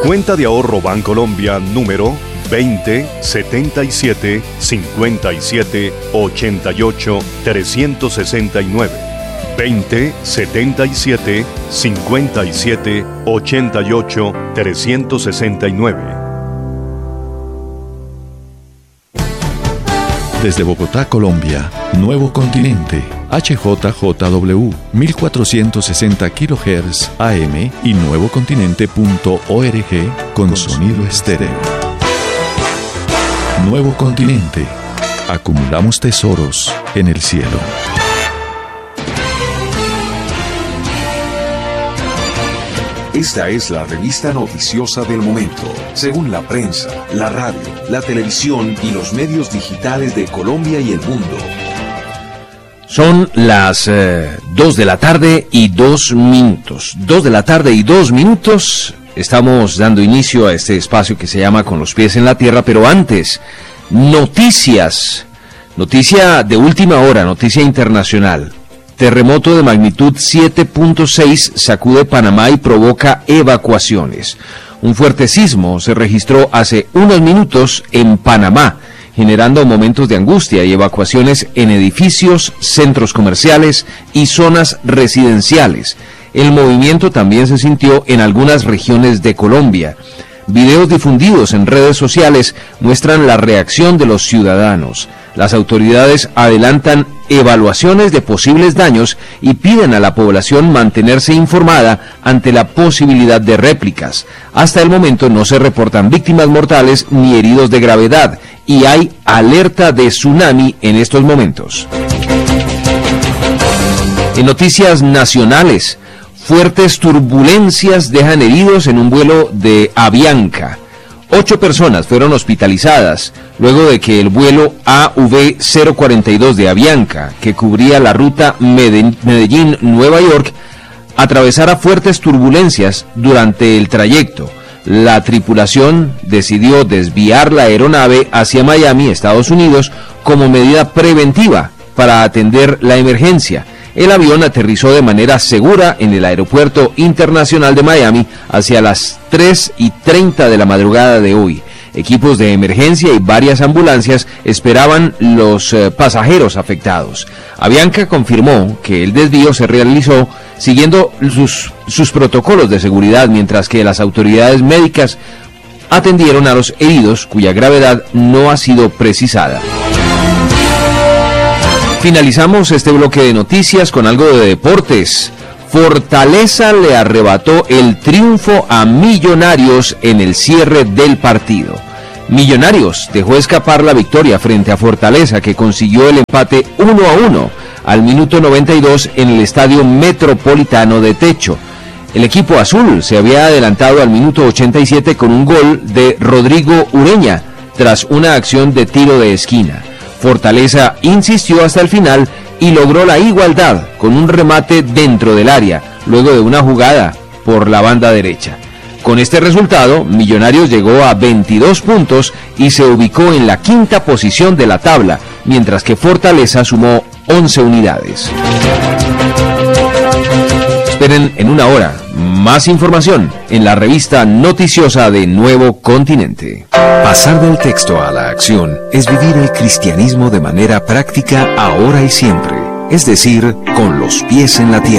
Cuenta de ahorro Bancolombia número 20 77 57 88 369. 20 77 57 88 369. Desde Bogotá, Colombia, Nuevo Continente, HJJW, 1460 kHz AM y nuevocontinente.org con sonido estéreo. Nuevo Continente. Acumulamos tesoros en el cielo. Esta es la revista noticiosa del momento, según la prensa, la radio, la televisión y los medios digitales de Colombia y el mundo. Son las 2 de la tarde y 2 minutos. 2 de la tarde y 2 minutos. Estamos dando inicio a este espacio que se llama Con los pies en la tierra, pero antes, noticias. Noticia de última hora, noticia internacional. Terremoto de magnitud 7.6 sacude Panamá y provoca evacuaciones. Un fuerte sismo se registró hace unos minutos en Panamá, generando momentos de angustia y evacuaciones en edificios, centros comerciales y zonas residenciales. El movimiento también se sintió en algunas regiones de Colombia. Videos difundidos en redes sociales muestran la reacción de los ciudadanos. Las autoridades adelantan evaluaciones de posibles daños y piden a la población mantenerse informada ante la posibilidad de réplicas. Hasta el momento no se reportan víctimas mortales ni heridos de gravedad y hay alerta de tsunami en estos momentos. En noticias nacionales, fuertes turbulencias dejan heridos en un vuelo de Avianca. 8 personas fueron hospitalizadas luego de que el vuelo AV042 de Avianca, que cubría la ruta Medellín-Nueva York, atravesara fuertes turbulencias durante el trayecto. La tripulación decidió desviar la aeronave hacia Miami, Estados Unidos, como medida preventiva para atender la emergencia. El avión aterrizó de manera segura en el Aeropuerto Internacional de Miami hacia las 3:30 de la madrugada de hoy. Equipos de emergencia y varias ambulancias esperaban los pasajeros afectados. Avianca confirmó que el desvío se realizó siguiendo sus protocolos de seguridad, mientras que las autoridades médicas atendieron a los heridos, cuya gravedad no ha sido precisada. Finalizamos este bloque de noticias con algo de deportes. Fortaleza le arrebató el triunfo a Millonarios en el cierre del partido. Millonarios dejó escapar la victoria frente a Fortaleza, que consiguió el empate 1-1 al minuto 92 en el Estadio Metropolitano de Techo. El equipo azul se había adelantado al minuto 87 con un gol de Rodrigo Ureña tras una acción de tiro de esquina. Fortaleza insistió hasta el final y logró la igualdad con un remate dentro del área, luego de una jugada por la banda derecha. Con este resultado, Millonarios llegó a 22 puntos y se ubicó en la 5ª posición de la tabla, mientras que Fortaleza sumó 11 unidades. Esperen en una hora más información en la revista noticiosa de Nuevo Continente. Pasar del texto a la acción es vivir el cristianismo de manera práctica ahora y siempre, es decir, con los pies en la tierra.